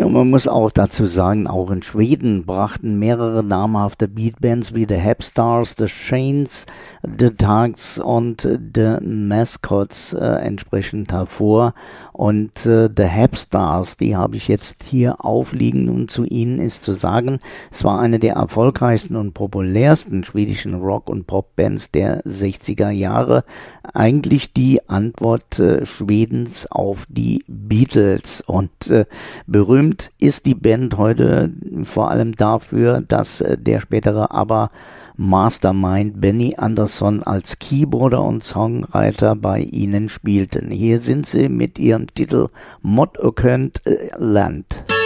Und man muss auch dazu sagen, auch in Schweden brachten mehrere namhafte Beatbands wie The Hepstars, The Shanes, The Tugs und The Mascots entsprechend hervor. Und The Hepstars, die habe ich jetzt hier aufliegen, und zu ihnen ist zu sagen, es war eine der erfolgreichsten und populärsten schwedischen Rock- und Popbands der 60er Jahre. Eigentlich die Antwort Schwedens auf die Beatles. Und berühmt ist die Band heute vor allem dafür, dass der spätere Mastermind Benny Andersson als Keyboarder und Songwriter bei ihnen spielten. Hier sind sie mit ihrem Titel Mod Ökent Land.